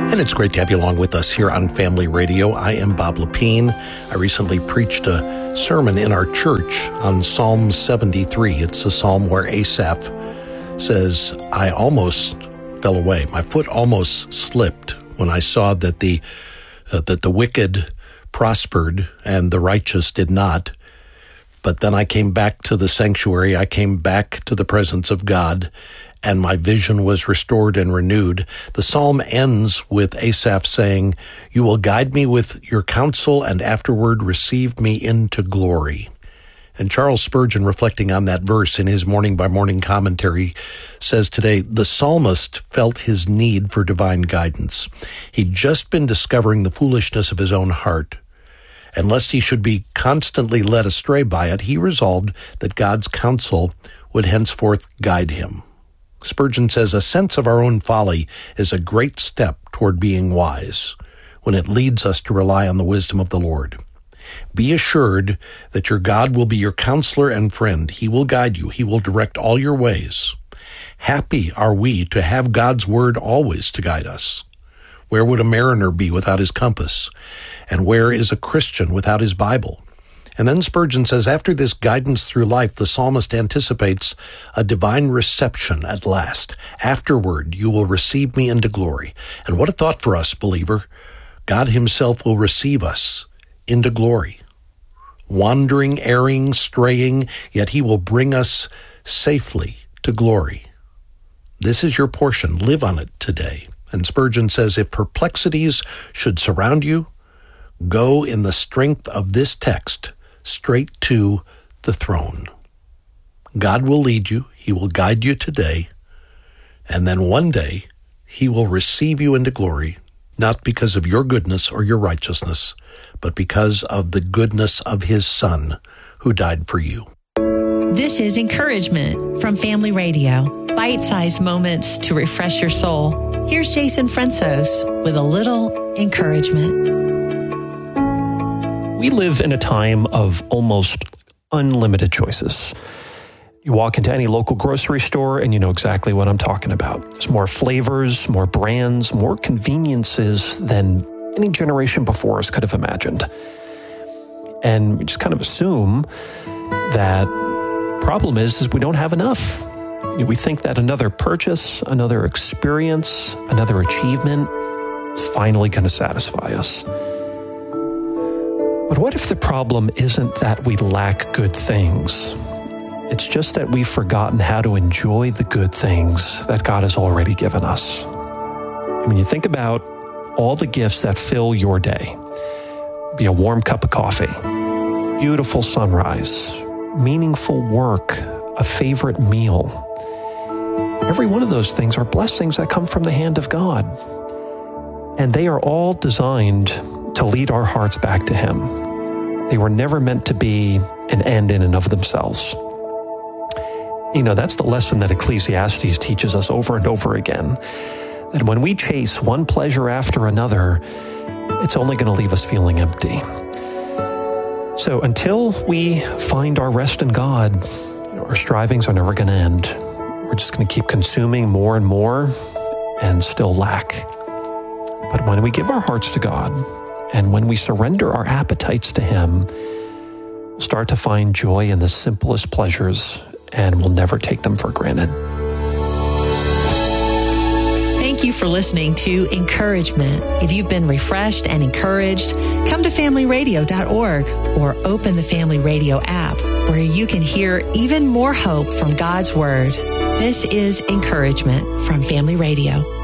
And it's great to have you along with us here on Family Radio. I am Bob Lepine. I recently preached a sermon in our church on Psalm 73. It's a psalm where Asaph says, I almost fell away. My foot almost slipped when I saw that the wicked prospered and the righteous did not. But then I came back to the sanctuary. I came back to the presence of God, and my vision was restored and renewed. The psalm ends with Asaph saying, you will guide me with your counsel and afterward receive me into glory. And Charles Spurgeon, reflecting on that verse in his Morning by Morning commentary, says today, the psalmist felt his need for divine guidance. He'd just been discovering the foolishness of his own heart. And lest he should be constantly led astray by it, he resolved that God's counsel would henceforth guide him. Spurgeon says, a sense of our own folly is a great step toward being wise when it leads us to rely on the wisdom of the Lord. Be assured that your God will be your counselor and friend. He will guide you. He will direct all your ways. Happy are we to have God's word always to guide us. Where would a mariner be without his compass? And where is a Christian without his Bible? And then Spurgeon says, after this guidance through life, the psalmist anticipates a divine reception at last. Afterward, you will receive me into glory. And what a thought for us, believer. God himself will receive us into glory. Wandering, erring, straying, yet he will bring us safely to glory. This is your portion. Live on it today. And Spurgeon says, if perplexities should surround you, go in the strength of this text straight to the throne. God will lead you. He will guide you today. And then one day, he will receive you into glory, not because of your goodness or your righteousness, but because of the goodness of his Son who died for you. This is Encouragement from Family Radio. Bite-sized moments to refresh your soul. Here's Jason Fransos with a little encouragement. We live in a time of almost unlimited choices. You walk into any local grocery store and you know exactly what I'm talking about. There's more flavors, more brands, more conveniences than any generation before us could have imagined. And we just kind of assume that the problem is we don't have enough. We think that another purchase, another experience, another achievement is finally going to satisfy us. But what if the problem isn't that we lack good things? It's just that we've forgotten how to enjoy the good things that God has already given us. I mean, you think about all the gifts that fill your day. Be a warm cup of coffee, beautiful sunrise, meaningful work, a favorite meal. Every one of those things are blessings that come from the hand of God. And they are all designed to lead our hearts back to him. They were never meant to be an end in and of themselves. You know, that's the lesson that Ecclesiastes teaches us over and over again. That when we chase one pleasure after another, it's only going to leave us feeling empty. So until we find our rest in God, our strivings are never going to end. We're just going to keep consuming more and more and still lack. But when we give our hearts to God and when we surrender our appetites to him, we'll start to find joy in the simplest pleasures and we'll never take them for granted. Thank you for listening to Encouragement. If you've been refreshed and encouraged, come to familyradio.org or open the Family Radio app where you can hear even more hope from God's Word. This is Encouragement from Family Radio.